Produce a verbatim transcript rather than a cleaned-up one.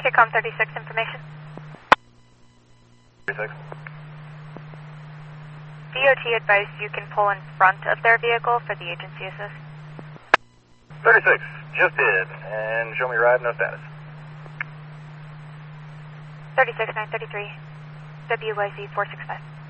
K COM thirty-six information. thirty-six. D O T advised you can pull in front of their vehicle for the agency assist. thirty-six, just did. And show me ride, no status. thirty-six nine thirty-three, W Y Z four six five.